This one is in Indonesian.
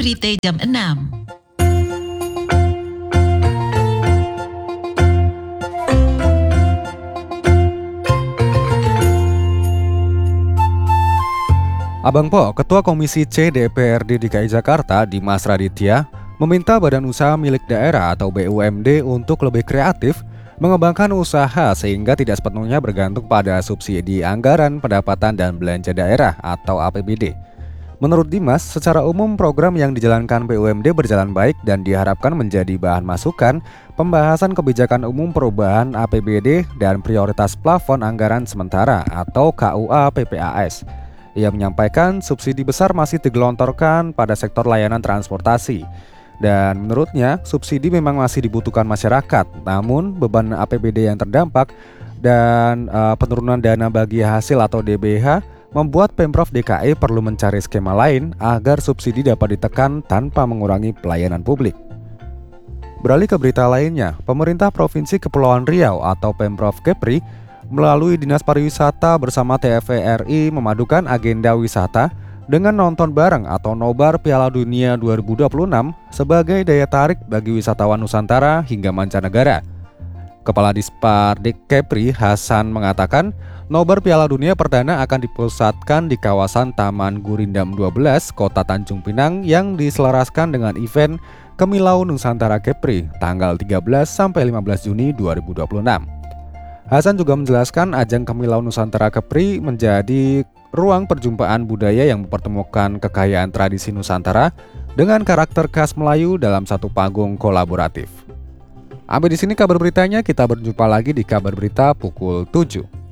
berita jam 6. Abang Po, Ketua Komisi C DPRD DKI Jakarta, Dimas Raditya, meminta badan usaha milik daerah atau BUMD untuk lebih kreatif mengembangkan usaha sehingga tidak sepenuhnya bergantung pada subsidi anggaran pendapatan dan belanja daerah atau APBD. Menurut Dimas, secara umum program yang dijalankan BUMD berjalan baik dan diharapkan menjadi bahan masukan pembahasan kebijakan umum perubahan APBD dan prioritas plafon anggaran sementara atau KUA PPAS. Ia menyampaikan subsidi besar masih digelontorkan pada sektor layanan transportasi. Dan menurutnya, subsidi memang masih dibutuhkan masyarakat. Namun, beban APBD yang terdampak dan penurunan dana bagi hasil atau DBH membuat Pemprov DKI perlu mencari skema lain agar subsidi dapat ditekan tanpa mengurangi pelayanan publik. Beralih ke berita lainnya, pemerintah Provinsi Kepulauan Riau atau Pemprov Kepri melalui Dinas Pariwisata bersama TVRI memadukan agenda wisata dengan nonton bareng atau nobar Piala Dunia 2026 sebagai daya tarik bagi wisatawan Nusantara hingga mancanegara. Kepala Dispardik Kepri Hasan mengatakan, nobar Piala Dunia perdana akan dipusatkan di kawasan Taman Gurindam 12, Kota Tanjung Pinang yang diselaraskan dengan event Kemilau Nusantara Kepri tanggal 13 sampai 15 Juni 2026. Hasan juga menjelaskan ajang Kemilau Nusantara Kepri menjadi ruang perjumpaan budaya yang mempertemukan kekayaan tradisi Nusantara dengan karakter khas Melayu dalam satu panggung kolaboratif. Sampai di sini kabar beritanya, kita berjumpa lagi di kabar berita pukul 7.